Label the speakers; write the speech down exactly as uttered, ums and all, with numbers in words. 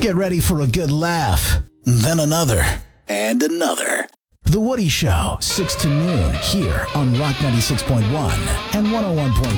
Speaker 1: Get ready for a good laugh, then another, and another. The Woody Show, six to noon, here on Rock ninety-six point one and one oh one point